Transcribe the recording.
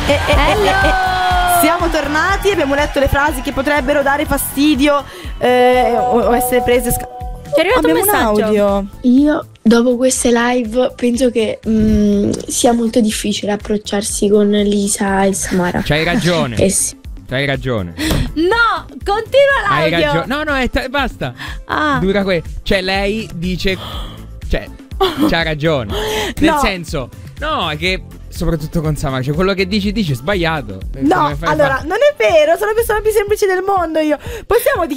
Siamo tornati, abbiamo letto le frasi che potrebbero dare fastidio o essere prese. Ci è arrivato un messaggio. Audio. Io dopo queste live penso che sia molto difficile approcciarsi con Lisa e Samara. C'hai ragione. Sì. C'hai ragione. No, continua l'audio. Hai ragione. No, basta. Dura cioè lei dice, cioè c'ha ragione. Nel senso, no, è che soprattutto con Samara, cioè quello che dici è sbagliato. No, allora, non è vero, sono la persona più semplice del mondo io. Possiamo dire